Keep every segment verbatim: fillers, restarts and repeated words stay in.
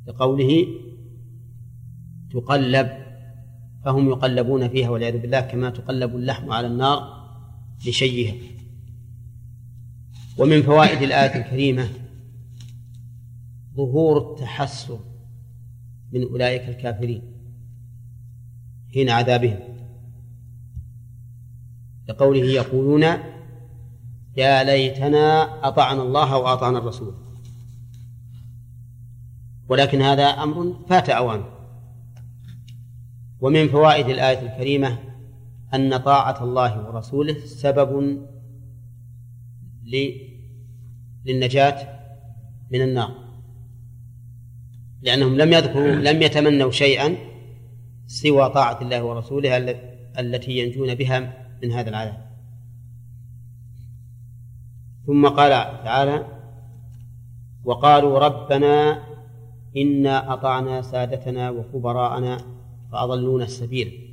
لقوله تقلب، فهم يقلبون فيها والعياذ بالله كما تقلب اللحم على النار لشيها. ومن فوائد الآية الكريمة ظهور التحسر من أولئك الكافرين حين عذابهم، لقوله يقولون يا ليتنا أطعنا الله وأطعنا الرسول، ولكن هذا أمر فات أوانه. ومن فوائد الآية الكريمة أن طاعة الله ورسوله سبب للنجاة من النار، لأنهم لم يذكروا لم يتمنوا شيئا سوى طاعة الله ورسوله التي ينجون بها من هذا العذاب. ثم قال تعالى وقالوا ربنا إنا أطعنا سادتنا وكبراءنا فأضلونا السبيل.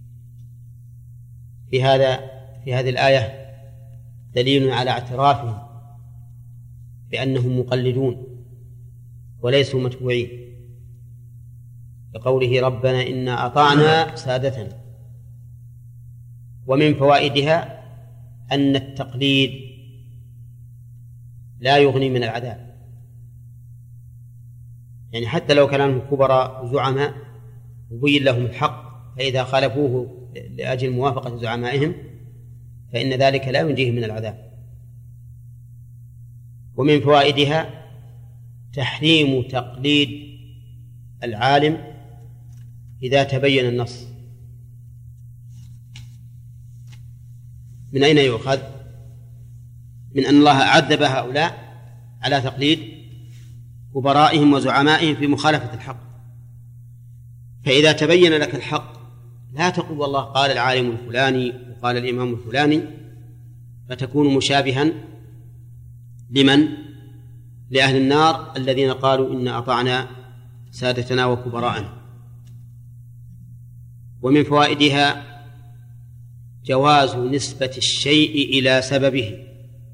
في هذا في هذه الآية دليل على اعترافهم بأنهم مقلدون وليسوا متبوعين، لقوله ربنا إنا أطعنا سادتنا. ومن فوائدها أن التقليد لا يغني من العذاب، يعني حتى لو كانوا كبراء زعماء وبين لهم الحق فإذا خالفوه لأجل موافقة زعمائهم فإن ذلك لا ينجيهم من العذاب. ومن فوائدها تحريم تقليد العالم إذا تبين النص. من أين يؤخذ؟ من أن الله عذب هؤلاء على تقليد كبرائهم وزعمائهم في مخالفة الحق. فإذا تبين لك الحق لا تقول والله قال العالم الفلاني وقال الإمام الفلاني فتكون مشابها لمن؟ لأهل النار الذين قالوا إن أطعنا سادتنا وكبراءنا. ومن فوائدها جواز نسبة الشيء إلى سببه،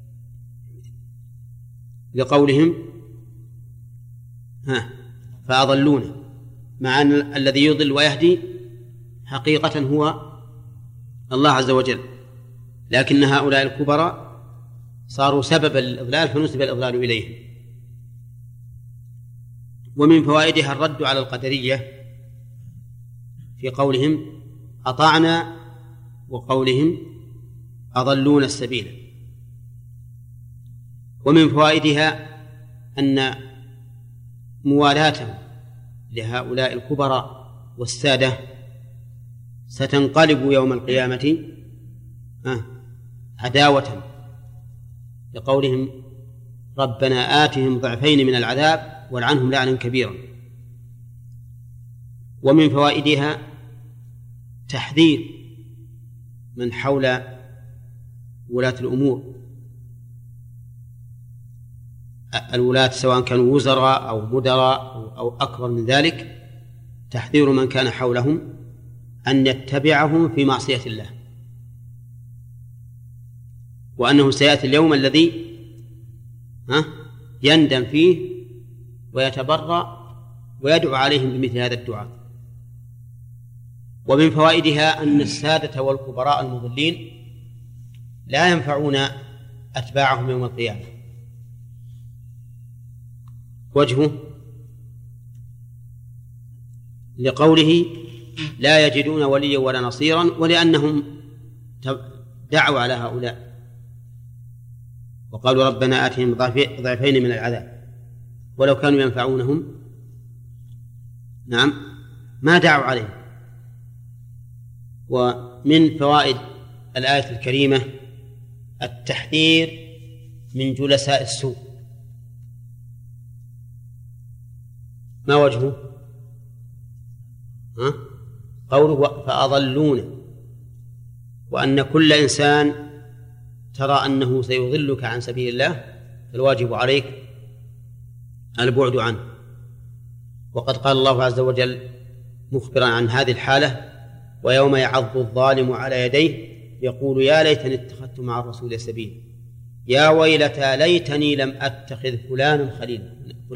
لقولهم ها فأضلونا، مع أن الذي يضل ويهدي حقيقة هو الله عز وجل، لكن هؤلاء الكبراء صاروا سببا للإضلال فنسب الإضلال إليهم. ومن فوائدها الرد على القدرية في قولهم أطعنا وقولهم أضلون السبيل. ومن فوائدها أن موالاتهم لهؤلاء الكبراء والسادة ستنقلب يوم القيامة عداوة، لقولهم ربنا آتهم ضعفين من العذاب والعنهم لعنا كبيرا. ومن فوائدها تحذير من حول ولاة الأمور، الولاة سواء كانوا وزراء أو مدراء أو أكبر من ذلك، تحذير من كان حولهم أن يتبعهم في معصية الله، وأنه سيأتي اليوم الذي يندم فيه ويتبرأ ويدعو عليهم بمثل هذا الدعاء. ومن فوائدها أن السادة والكبراء المضلين لا ينفعون أتباعهم يوم القيامة. وجهه لقوله لا يجدون وليا ولا نصيرا، ولأنهم دعوا على هؤلاء وقالوا ربنا آتهم ضعفين من العذاب، ولو كانوا ينفعونهم نعم ما دعوا عليهم. ومن فوائد الآية الكريمة التحذير من جلساء السوء. ما وجهه؟ ها؟ قوله فأضلون، وأن كل إنسان ترى أنه سيضلك عن سبيل الله فالواجب عليك البعد عنه. وقد قال الله عز وجل مخبرا عن هذه الحالة ويوم يعض الظالم على يديه يقول يا ليتني اتخذت مع الرسول سبيلا يا ويلتى ليتني لم أتخذ فلانا خليلا.